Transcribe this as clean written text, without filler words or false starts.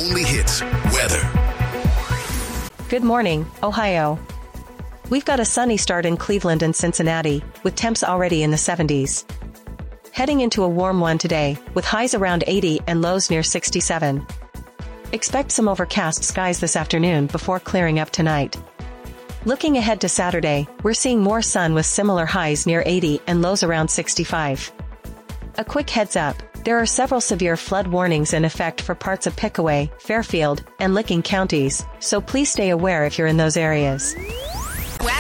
only hits, weather. Good morning, Ohio. We've got a sunny start in Cleveland and Cincinnati, with temps already in the 70s. Heading into a warm one today, with highs around 80 and lows near 67. Expect some overcast skies this afternoon before clearing up tonight. Looking ahead to Saturday, we're seeing more sun with similar highs near 80 and lows around 65. A quick heads up, there are several severe flood warnings in effect for parts of Pickaway, Fairfield, and Licking counties, so please stay aware if you're in those areas.